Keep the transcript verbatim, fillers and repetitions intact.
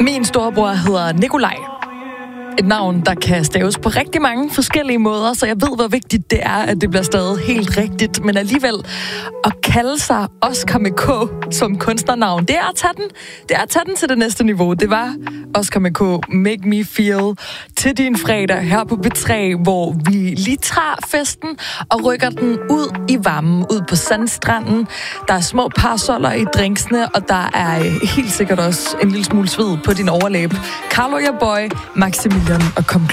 Min storebror hedder Nikolaj. Et navn, der kan staves på rigtig mange forskellige måder, så jeg ved, hvor vigtigt det er, at det bliver stadig helt rigtigt. Men alligevel at kalde sig Oscar med K som kunstnernavn, det er at tage den, det er at tage den til det næste niveau. Det var Oscar med K, Make Me Feel, til din fredag her på B tre, hvor vi lige tager festen og rykker den ud i varmen, ud på sandstranden. Der er små parasoller i drinksene, og der er helt sikkert også en lille smule sved på din overlæb. Carlo, your boy, Maximilian og kom